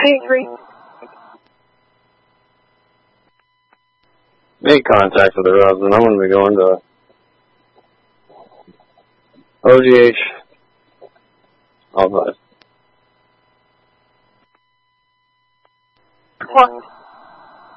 angry. Make contact with her husband. I'm going to be going to OGH. All right. What?